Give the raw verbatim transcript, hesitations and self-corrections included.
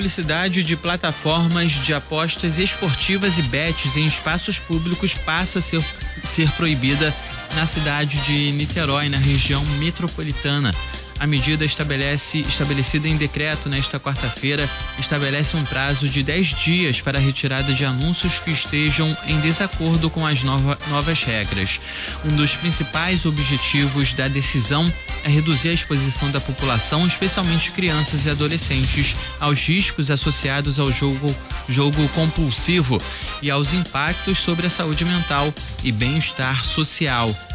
publicidade de plataformas de apostas esportivas e bets em espaços públicos passa a ser, ser proibida na cidade de Niterói, na região metropolitana. A medida estabelece, estabelecida em decreto nesta quarta-feira, estabelece um prazo de dez dias para a retirada de anúncios que estejam em desacordo com as nova, novas regras. Um dos principais objetivos da decisão é reduzir a exposição da população, especialmente crianças e adolescentes, aos riscos associados ao jogo, jogo compulsivo e aos impactos sobre a saúde mental e bem-estar social.